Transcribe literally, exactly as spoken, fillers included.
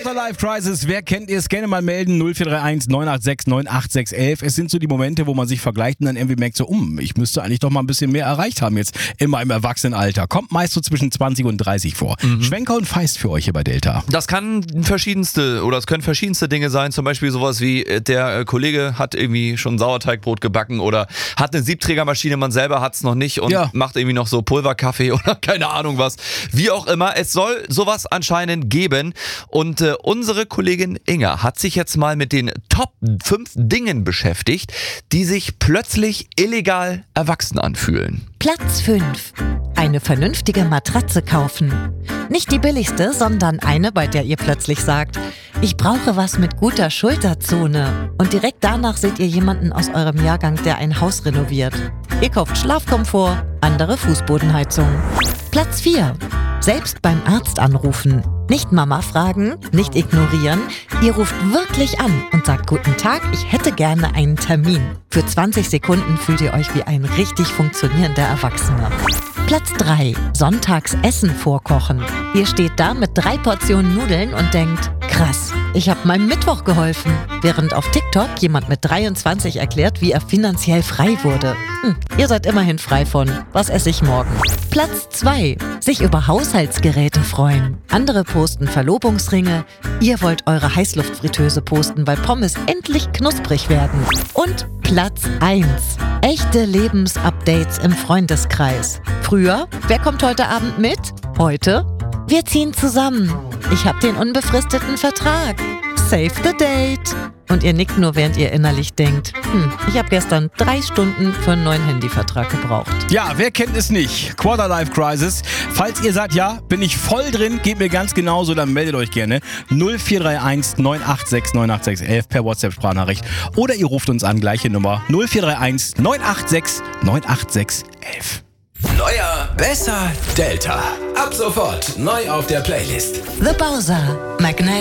Quarter-Life Crisis, wer kennt ihr es? Gerne mal melden, null vier drei eins neun acht sechs neun acht sechs eins. Es sind so die Momente, wo man sich vergleicht und dann irgendwie merkt so, um, ich müsste eigentlich doch mal ein bisschen mehr erreicht haben jetzt in meinem Erwachsenenalter. Kommt meist so zwischen zwanzig und dreißig vor. Mhm. Schwenker und Feist für euch hier bei Delta. Das kann verschiedenste oder es können verschiedenste Dinge sein, zum Beispiel sowas wie der Kollege hat irgendwie schon Sauerteigbrot gebacken oder hat eine Siebträgermaschine, man selber hat es noch nicht und ja. macht irgendwie noch so Pulverkaffee oder keine Ahnung was. Wie auch immer, es soll sowas anscheinend geben und äh, unsere Kollegin Inga hat sich jetzt mal mit den Top fünf Dingen beschäftigt, die sich plötzlich illegal erwachsen anfühlen. Platz fünf. Eine vernünftige Matratze kaufen. Nicht die billigste, sondern eine, bei der ihr plötzlich sagt, ich brauche was mit guter Schulterzone. Und direkt danach seht ihr jemanden aus eurem Jahrgang, der ein Haus renoviert. Ihr kauft Schlafkomfort, andere Fußbodenheizung. Platz vier. Selbst beim Arzt anrufen. Nicht Mama fragen, nicht ignorieren. Ihr ruft wirklich an und sagt, guten Tag, ich hätte gerne einen Termin. Für zwanzig Sekunden fühlt ihr euch wie ein richtig funktionierender Erwachsener. Platz drei. Sonntags Essen vorkochen. Ihr steht da mit drei Portionen Nudeln und denkt, krass, ich habe meinem Mittwoch geholfen. Während auf TikTok jemand mit dreiundzwanzig erklärt, wie er finanziell frei wurde. Hm, ihr seid immerhin frei von, was esse ich morgen? Platz zwei. Sich über Haushaltsgeräte freuen. Andere posten Verlobungsringe. Ihr wollt eure Heißluftfritteuse posten, weil Pommes endlich knusprig werden. Und Platz eins. Echte Lebensupdates im Freundeskreis. Früher, wer kommt heute Abend mit? Heute, wir ziehen zusammen. Ich habe den unbefristeten Vertrag. Save the date. Und ihr nickt nur, während ihr innerlich denkt, hm, ich habe gestern drei Stunden für einen neuen Handyvertrag gebraucht. Ja, wer kennt es nicht? Quarter-Life Crisis. Falls ihr sagt, ja, bin ich voll drin, geht mir ganz genauso, dann meldet euch gerne. null vier drei eins neun acht sechs neun acht sechs eins per WhatsApp-Sprachnachricht. Oder ihr ruft uns an, gleiche Nummer null vier drei eins neun acht sechs neun acht sechs eins. Neuer, besser, Delta. Ab sofort neu auf der Playlist. The Bowser, Magnetic.